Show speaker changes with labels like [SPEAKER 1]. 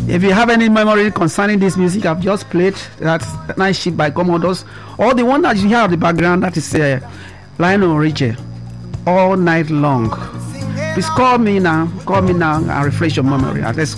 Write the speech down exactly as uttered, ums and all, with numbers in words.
[SPEAKER 1] If you have any memory concerning this music I've just played, that's Night Shift by Commodores, or the one that you hear at the background, that is uh, Lionel Richie, All Night Long. Please call me now, call me now and refresh your memory. Let's